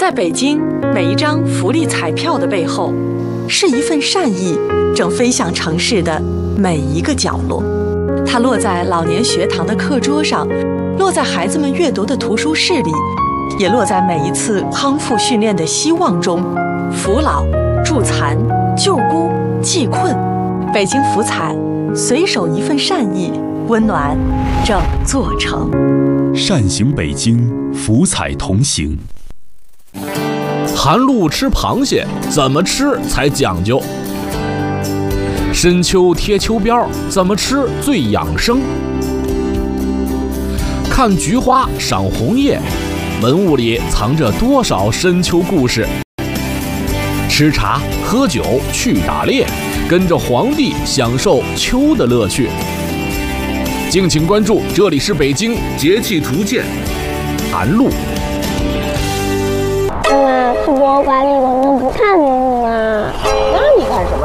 在北京，每一张福利彩票的背后，是一份善意正飞向城市的每一个角落。它落在老年学堂的课桌上，落在孩子们阅读的图书室里，也落在每一次康复训练的希望中。扶老、助残、救孤、济困，北京福彩随手一份善意，温暖整座城。 善行北京，福彩同行。 寒露吃螃蟹，怎么吃才讲究？深秋贴秋膘，怎么吃最养生？看菊花，赏红叶，文物里藏着多少深秋故事？吃茶喝酒去打猎，跟着皇帝享受秋的乐趣。敬请关注，这里是北京节气图鉴，寒露。 妈妈，去博物馆里我能不看动物吗？ 那你看什么？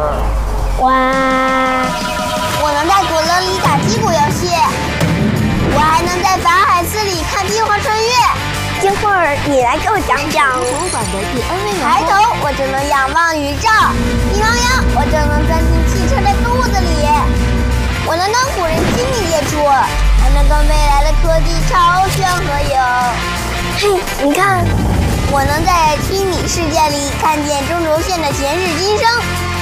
我能在鼓楼里打击鼓游戏，我还能在法海寺里看帝皇穿越。一会儿你来给我讲讲。 博物馆的第 N 位抬头我就能仰望宇宙，一望仰我就能钻进汽车的肚子里，我能跟古人亲密接触，还能跟未来的科技超炫合影。嘿，你看，我能在虚拟世界里看见中轴线的前世今生。